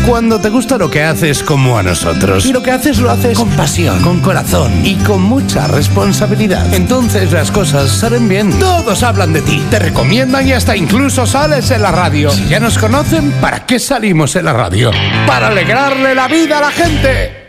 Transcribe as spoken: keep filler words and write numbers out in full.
Cuando te gusta lo que haces como a nosotros. Y lo que haces lo haces con pasión, con corazón y con mucha responsabilidad. Entonces las cosas salen bien. Todos hablan de ti, te recomiendan y hasta incluso sales en la radio. Si ya nos conocen, ¿para qué salimos en la radio? Para alegrarle la vida a la gente.